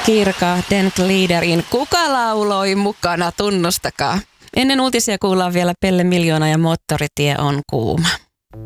Kirka Dent Leaderin Kuka lauloi mukana, tunnustakaa. Ennen uutisia kuullaan vielä Pelle Miljoona ja Moottoritie on kuuma.